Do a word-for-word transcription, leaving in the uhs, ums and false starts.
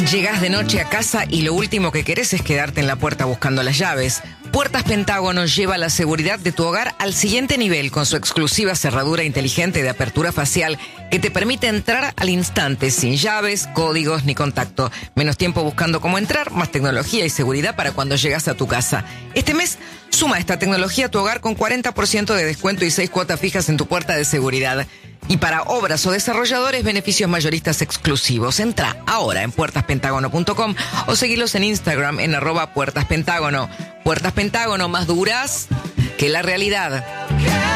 Llegás de noche a casa y lo último que querés es quedarte en la puerta buscando las llaves. Puertas Pentágono lleva la seguridad de tu hogar al siguiente nivel con su exclusiva cerradura inteligente de apertura facial que te permite entrar al instante sin llaves, códigos ni contacto. Menos tiempo buscando cómo entrar, más tecnología y seguridad para cuando llegas a tu casa. Este mes, suma esta tecnología a tu hogar con cuarenta por ciento de descuento y seis cuotas fijas en tu puerta de seguridad. Y para obras o desarrolladores, beneficios mayoristas exclusivos. Entra ahora en puertas pentágono punto com o seguilos en Instagram en arroba puertaspentágono. Puertas Pentágono, más duras que la realidad.